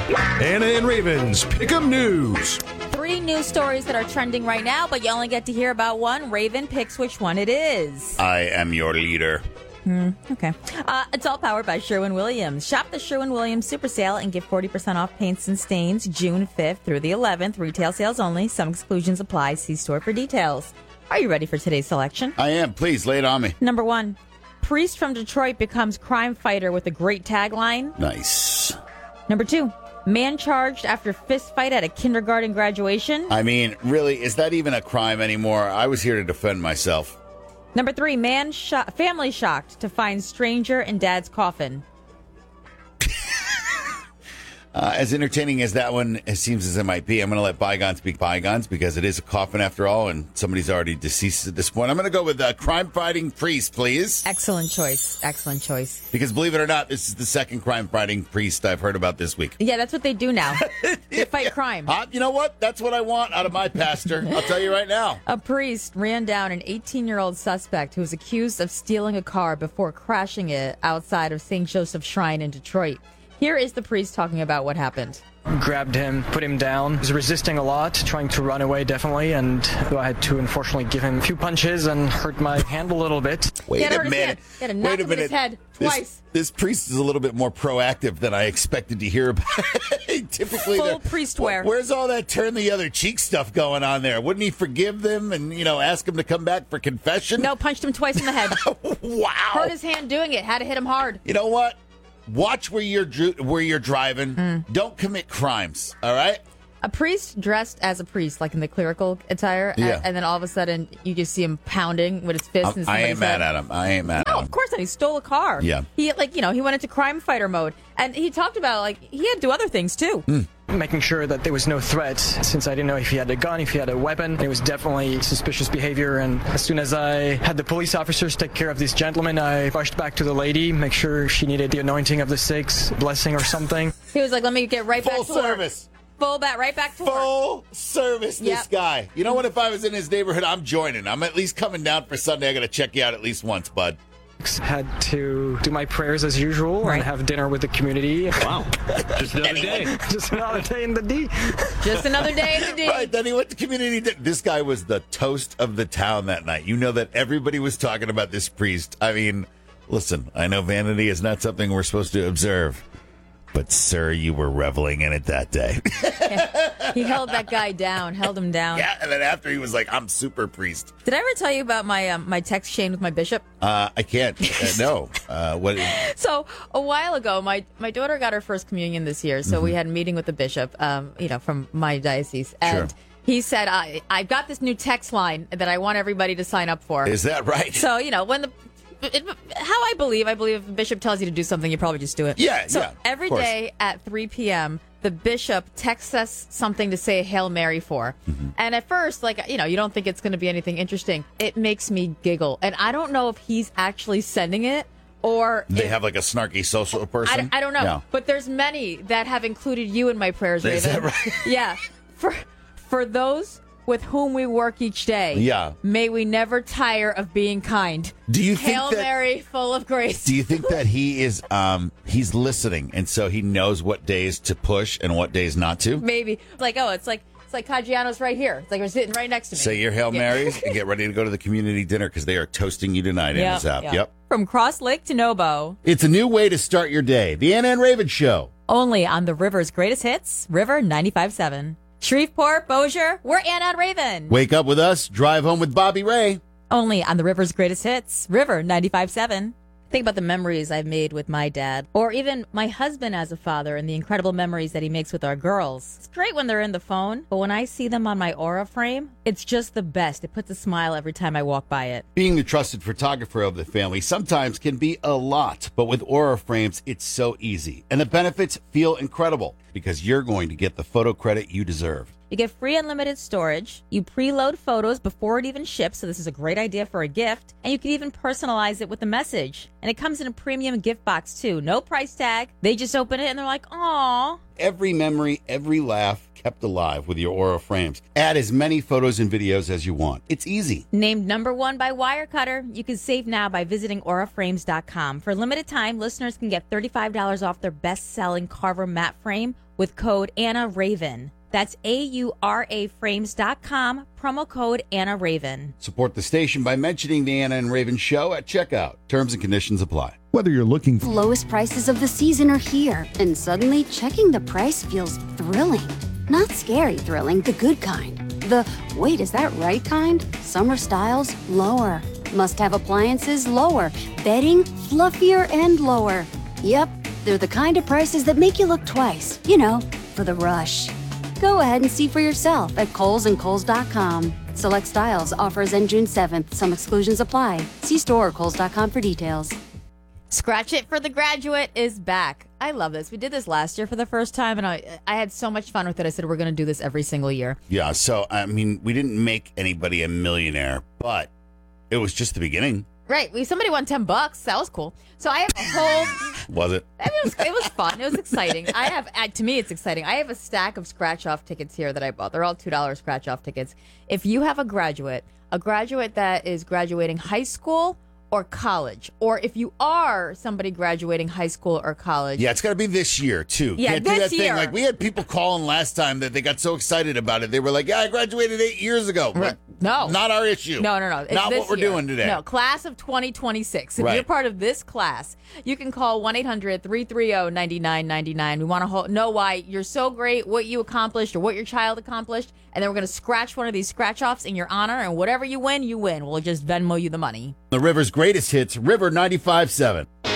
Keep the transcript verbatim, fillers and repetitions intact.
Anna and Raven's Pick'em News. Three news stories that are trending right now, but you only get to hear about one. Raven picks which one it is. I am your leader. Hmm, okay. Uh, it's all powered by Sherwin-Williams. Shop the Sherwin-Williams Super Sale and get forty percent off paints and stains June fifth through the eleventh. Retail sales only. Some exclusions apply. See store for details. Are you ready for today's selection? I am. Please lay it on me. Number one, priest from Detroit becomes crime fighter with a great tagline. Nice. Number two, man charged after fist fight at a kindergarten graduation. I mean, really, is that even a crime anymore? I was here to defend myself. Number three, man sho- family shocked to find stranger in dad's coffin. Uh, as entertaining as that one it seems as it might be, I'm going to let bygones be bygones because it is a coffin after all, and somebody's already deceased at this point. I'm going to go with a crime-fighting priest, please. Excellent choice. Excellent choice. Because believe it or not, this is the second crime-fighting priest I've heard about this week. Yeah, that's what they do now. They fight crime. Uh, you know what? That's what I want out of my pastor. I'll tell you right now. A priest ran down an eighteen-year-old suspect who was accused of stealing a car before crashing it outside of Saint Joseph Shrine in Detroit. Here is the priest talking about what happened. Grabbed him, put him down. He was resisting a lot, trying to run away, definitely, and I had to unfortunately give him a few punches and hurt my hand a little bit. Wait a a minute. He had a knock Wait a him in minute. his head This, twice. this priest is a little bit more proactive than I expected to hear about. Typically, Full the- priest wear. Where's all that turn the other cheek stuff going on there? Wouldn't he forgive them and, you know, ask him to come back for confession? No, punched him twice in the head. Wow. Hurt his hand doing it. Had to hit him hard. You know what? Watch where you're dri- where you're driving. Mm. Don't commit crimes. All right. A priest dressed as a priest, like in the clerical attire, Yeah. and, and then all of a sudden you just see him pounding with his fist. I'm- in I somebody's ain't mad head. at him. I ain't mad No, at him. of course not. He stole a car. Yeah. He like you know he went into crime fighter mode, and he talked about like he had to do other things too. Mm. Making sure that there was no threat, since I didn't know if he had a gun, if he had a weapon. It was definitely suspicious behavior, and as soon as I had the police officers take care of this gentleman, I rushed back to the lady, make sure she needed the anointing of the six, blessing or something. He was like, "Let me get right Full back to work." service. Full back, right back to work. Full service, this Yep. guy. You know what? If I was in his neighborhood, I'm joining. I'm at least coming down for Sunday. I got to check you out at least once, bud. Had to do my prayers as usual Right. and have dinner with the community. Wow. Just another day. Just another day in the D. Just another day in the D. Right, then he went to community. Di- this guy was the toast of the town that night. You know that everybody was talking about this priest. I mean, listen, I know vanity is not something we're supposed to observe, but sir, you were reveling in it that day. He held that guy down, held him down. Yeah, and then after he was like, I'm super priest. Did I ever tell you about my um, my text chain with my bishop? Uh, I can't. Uh, no. Uh, what? So a while ago, my, my daughter got her first communion this year, so Mm-hmm. we had a meeting with the bishop, um, you know, from my diocese, and Sure. he said, I I've got this new text line that I want everybody to sign up for. Is that right? So you know when the it, how I believe, I believe if the bishop tells you to do something, you probably just do it. Yeah, So yeah, of every course. day at three p.m., the bishop texts us something to say a Hail Mary for. Mm-hmm. And at first, like, you know, you don't think it's going to be anything interesting. It makes me giggle. And I don't know if he's actually sending it or They if- have like a snarky social I, person? I don't know. Yeah. But there's many that have included you in my prayers, Is Raven. that right? Yeah. For, for those with whom we work each day, Yeah. may we never tire of being kind. Do you think Hail that- Mary, full of grace. Do you think that he is um he's listening and so he knows what days to push and what days not to? Maybe. Like, oh, it's like it's like Caggiano's right here. It's like we're sitting right next to me. Say your Hail Yeah. Marys and get ready to go to the community dinner because they are toasting you tonight in Yeah, this app. yeah. Yep. From Cross Lake to Nobo. It's a new way to start your day. The Anna and Raven Show. Only on the River's greatest hits, River ninety-five point seven. Shreveport, Bossier, we're Anna and Raven. Wake up with us, drive home with Bobby Ray. Only on the River's greatest hits, River ninety-five point seven. Think about the memories I've made with my dad, or even my husband as a father and the incredible memories that he makes with our girls. It's great when they're in the phone, but when I see them on my Aura frame, it's just the best. It puts a smile every time I walk by it. Being the trusted photographer of the family sometimes can be a lot, but with Aura Frames, it's so easy. And the benefits feel incredible because you're going to get the photo credit you deserve. You get free unlimited storage. You preload photos before it even ships, so this is a great idea for a gift. And you can even personalize it with a message. And it comes in a premium gift box, too. No price tag. They just open it and they're like, "Aw." Every memory, every laugh kept alive with your Aura Frames. Add as many photos and videos as you want. It's easy. Named number one by Wirecutter. You can save now by visiting aura frames dot com. For a limited time, listeners can get thirty-five dollars off their best-selling Carver matte frame with code Anna Raven. That's A U R A frames dot com, promo code Anna Raven. Support the station by mentioning the Anna and Raven show at checkout. Terms and conditions apply. Whether you're looking for Lowest prices of the season are here, and suddenly checking the price feels thrilling. Not scary thrilling, the good kind. The, wait, is that right kind? Summer styles, lower. Must-have appliances, lower. Bedding, fluffier and lower. Yep, they're the kind of prices that make you look twice. You know, for the rush. Go ahead and see for yourself at Kohl's and Kohl's dot com. Select styles, offers end June seventh. Some exclusions apply. See store or Kohl's dot com for details. Scratch It for the Graduate is back. I love this. We did this last year for the first time, and I I had so much fun with it. I said we're going to do this every single year. Yeah, so, I mean, we didn't make anybody a millionaire, but it was just the beginning. Right. We somebody won ten bucks. That was cool. So I have a whole... Was it? I mean, it, was, it was fun. It was exciting. I have, uh, to me, it's exciting. I have a stack of scratch-off tickets here that I bought. They're all two dollars scratch-off tickets. If you have a graduate, a graduate that is graduating high school or college, or if you are somebody graduating high school or college. Yeah, it's got to be this year, too. Yeah, Can't this do that year. thing. Like, we had people calling last time that they got so excited about it. They were like, yeah, I graduated eight years ago. Like, No. Not our issue. No, no, no. It's Not this what we're year. doing today. No, class of twenty twenty-six. If Right. you're part of this class, you can call one eight hundred three three zero nine nine nine nine. We want to know why you're so great, what you accomplished, or what your child accomplished, and then we're going to scratch one of these scratch-offs in your honor, and whatever you win, you win. We'll just Venmo you the money. The River's greatest hits, River ninety-five point seven.